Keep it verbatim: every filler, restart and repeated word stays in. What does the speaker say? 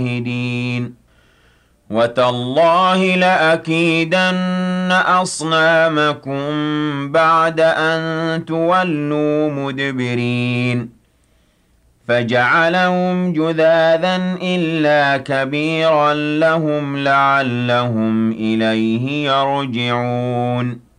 الشاهدين وتالله لأكيدن أصنامكم بعد أن تولوا مدبرين فجعلهم جذاذا إلا كبيرا لهم لعلهم إليه يرجعون